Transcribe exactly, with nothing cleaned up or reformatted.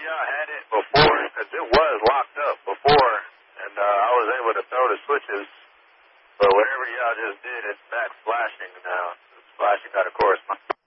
y'all had it before, because it was locked up before, and uh, I was able to throw the switches, but whatever y'all just did, it's back flashing now. It's flashing out of course.